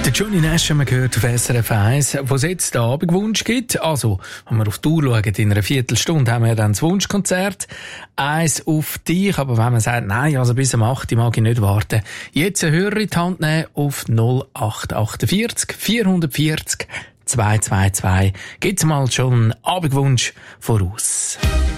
Der Johnny Nash haben wir gehört auf SRF 1, wo es jetzt den Abendwunsch gibt. Also, wenn wir auf die Uhr schauen, in einer Viertelstunde haben wir dann das Wunschkonzert. Eins auf dich, aber wenn man sagt, nein, also bis um 8 mag ich nicht warten, jetzt einen Hörer in die Hand nehmen auf 0848 440 222. Gibt's mal schon einen Abendwunsch voraus.